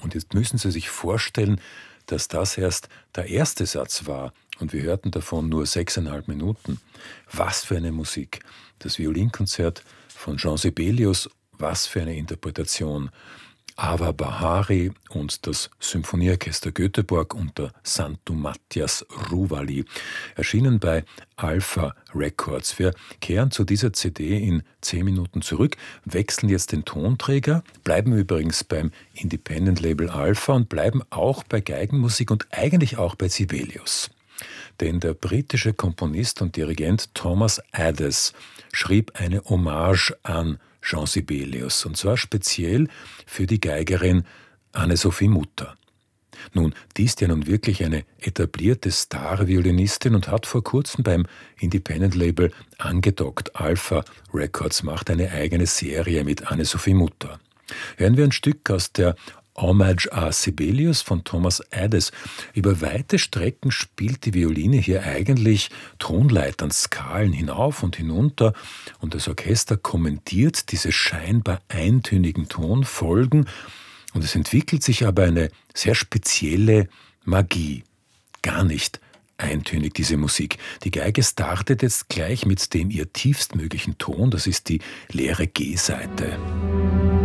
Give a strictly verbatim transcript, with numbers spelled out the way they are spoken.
Und jetzt müssen Sie sich vorstellen, dass das erst der erste Satz war und wir hörten davon nur sechseinhalb Minuten. Was für eine Musik! Das Violinkonzert von Jean Sibelius, was für eine Interpretation! Ava Bahari und das Symphonieorchester Göteborg unter Santu Mattias Ruvali, erschienen bei Alpha Records. Wir kehren zu dieser C D in zehn Minuten zurück, wechseln jetzt den Tonträger, bleiben übrigens beim Independent-Label Alpha und bleiben auch bei Geigenmusik und eigentlich auch bei Sibelius. Denn der britische Komponist und Dirigent Thomas Adès schrieb eine Hommage an Jean Sibelius, und zwar speziell für die Geigerin Anne-Sophie Mutter. Nun, die ist ja nun wirklich eine etablierte Star-Violinistin und hat vor kurzem beim Independent-Label angedockt. Alpha Records macht eine eigene Serie mit Anne-Sophie Mutter. Hören wir ein Stück aus der Hommage à Sibelius von Thomas Adès. Über weite Strecken spielt die Violine hier eigentlich Tonleitern, Skalen hinauf und hinunter und das Orchester kommentiert diese scheinbar eintönigen Tonfolgen und es entwickelt sich aber eine sehr spezielle Magie. Gar nicht eintönig, diese Musik. Die Geige startet jetzt gleich mit dem ihr tiefstmöglichen Ton, das ist die leere G-Seite.